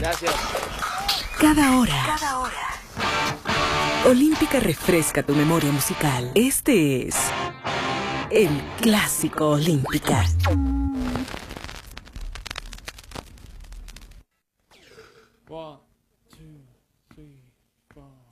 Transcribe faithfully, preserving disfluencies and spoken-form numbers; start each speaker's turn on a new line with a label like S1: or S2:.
S1: Gracias.
S2: Cada hora. Cada hora. Olímpica refresca tu memoria musical. Este es el Clásico Olímpica.
S3: One, two, three.